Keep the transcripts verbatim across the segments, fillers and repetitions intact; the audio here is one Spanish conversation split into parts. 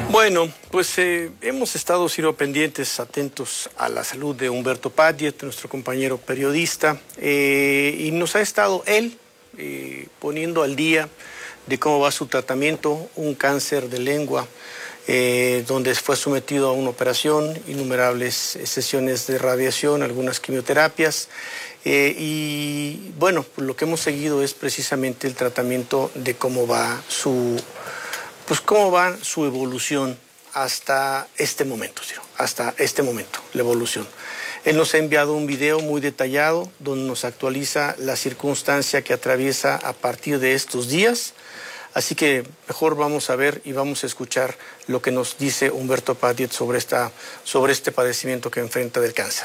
Bueno, pues eh, hemos estado sido pendientes, atentos a la salud de Humberto Padillet, nuestro compañero periodista, eh, y nos ha estado él eh, poniendo al día de cómo va su tratamiento, un cáncer de lengua, eh, donde fue sometido a una operación, innumerables sesiones de radiación, algunas quimioterapias, eh, y bueno, pues lo que hemos seguido es precisamente el tratamiento de cómo va su... Pues cómo va su evolución hasta este momento, Ciro, hasta este momento, la evolución. Él nos ha enviado un video muy detallado donde nos actualiza la circunstancia que atraviesa a partir de estos días. Así que mejor vamos a ver y vamos a escuchar lo que nos dice Humberto Padillet sobre, esta, sobre este padecimiento que enfrenta del cáncer.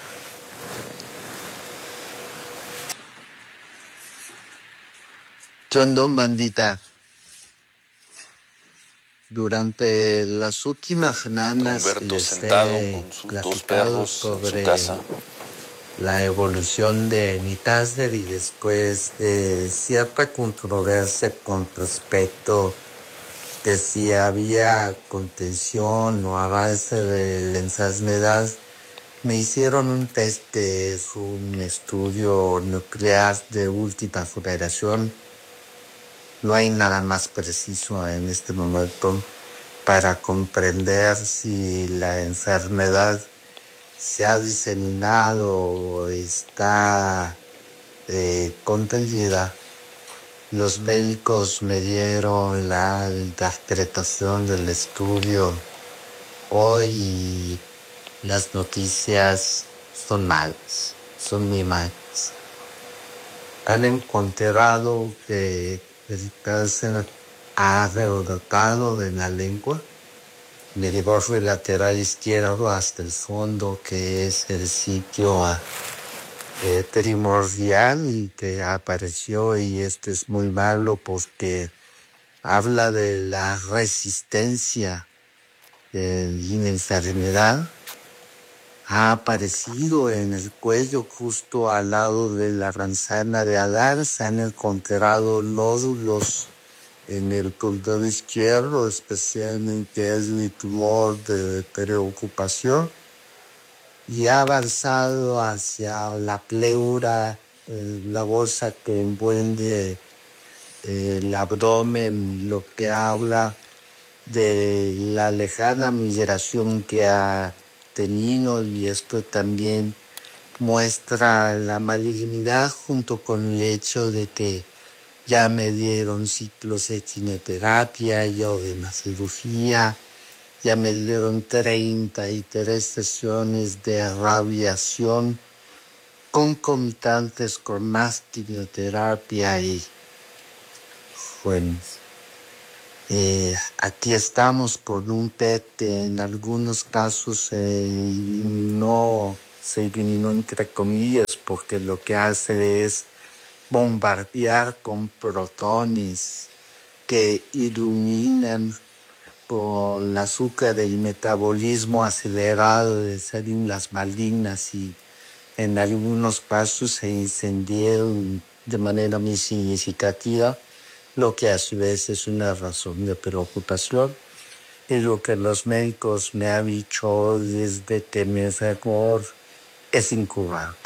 Chondón Bandita. Durante las últimas semanas Humberto les sentado he con sus dos platicado perros sobre en su casa. la evolución de mi Taser y después de cierta controversia con respecto de si había contención o avance de la enfermedad. Me hicieron un test que es un estudio nuclear de última generación. No hay nada más preciso en este momento para comprender si la enfermedad se ha diseminado o está eh, contenida. Los médicos me dieron la interpretación del estudio hoy y las noticias son malas, son muy malas. Han encontrado que el cáncer ha rebotado de la lengua, del borde lateral izquierdo hasta el fondo, que es el sitio eh, primordial y que apareció, y este es muy malo porque habla de la resistencia de la enfermedad. Ha aparecido en el cuello justo al lado de la manzana de Adán. Se han encontrado nódulos en el cordón izquierdo, especialmente es mi tumor de preocupación, y ha avanzado hacia la pleura, eh, la bolsa que envuelve eh, el abdomen, lo que habla de la lejana migración que ha tenido, y esto también muestra la malignidad junto con el hecho de que ya me dieron ciclos de quimioterapia y o de una cirugía, ya me dieron treinta y tres sesiones de radiación concomitantes con más quimioterapia y bueno, eh, aquí estamos con un P E T en algunos casos eh, no se eliminó entre comillas porque lo que hace es bombardear con protones que iluminan por el azúcar del metabolismo acelerado de células malignas, y en algunos casos se incendiaron de manera muy significativa, lo que a su vez es una razón de preocupación. Y lo que los médicos me han dicho desde que me enfermó es incurable.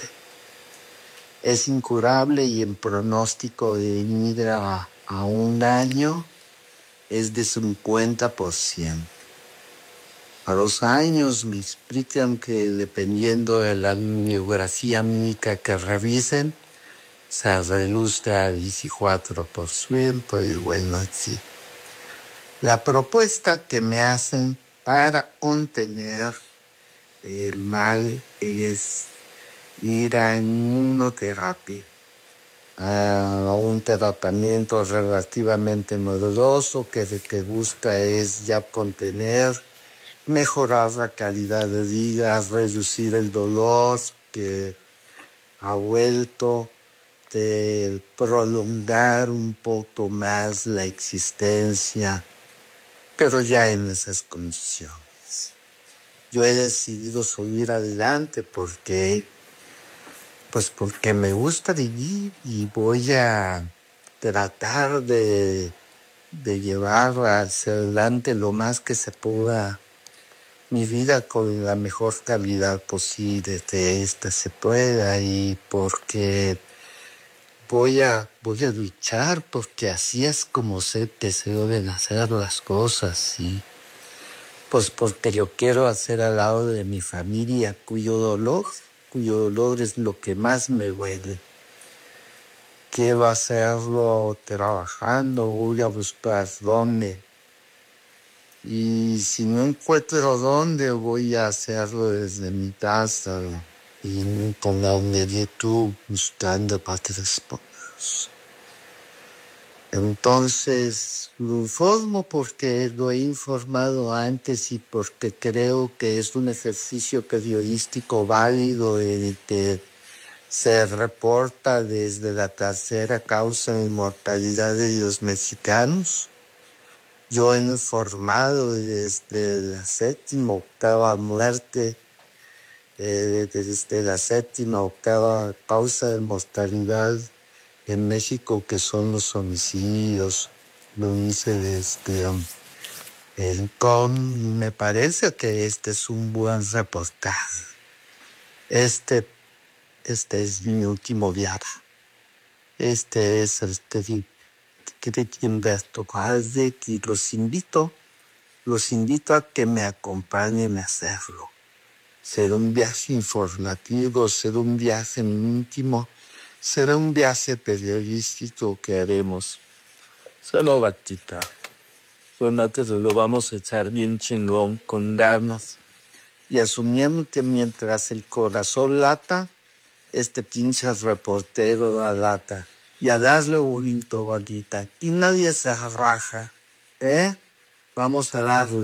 Es incurable y el pronóstico de venir a, a un año es de cincuenta por ciento. A los años me explican que dependiendo de la biografía médica que revisen, se reduce a veinticuatro por ciento y bueno, sí. La propuesta que me hacen para contener el mal es ir a inmunoterapia, a un tratamiento relativamente novedoso que lo que busca es ya contener, mejorar la calidad de vida, reducir el dolor que ha vuelto, de prolongar un poco más la existencia, pero ya en esas condiciones. Yo he decidido seguir adelante porque, pues porque me gusta vivir y voy a tratar de de llevar hacia adelante lo más que se pueda mi vida con la mejor calidad posible de esta se pueda, y porque voy a, voy a luchar porque así es como sé que se deben hacer las cosas, y pues porque yo quiero hacer al lado de mi familia cuyo dolor, cuyo dolor es lo que más me duele. Quiero hacerlo trabajando, voy a buscar dónde. Y si no encuentro dónde, voy a hacerlo desde mi casa y con la YouTube buscando patrocinadores. Entonces lo informo porque lo he informado antes y porque creo que es un ejercicio periodístico válido el que se reporta desde la tercera causa de mortalidad de los mexicanos. Yo he informado desde la séptima, octava muerte, eh, desde la séptima, octava causa de mortalidad en México, que son los homicidios. Lo hice desde um, el C O M. Me parece que este es un buen reportaje. Este, este es mi último viaje. Este es el que de Humberto Valde, y los invito, los invito a que me acompañen a hacerlo. Será un viaje informativo, será un viaje íntimo, será un viaje periodístico que haremos. Solo batita. Antes lo vamos a echar bien chingón con ganas. Y asumiendo que mientras el corazón lata, este pinche reportero da lata. Y a darle bonito, bonita. Y nadie se raja, ¿eh? Vamos a darle.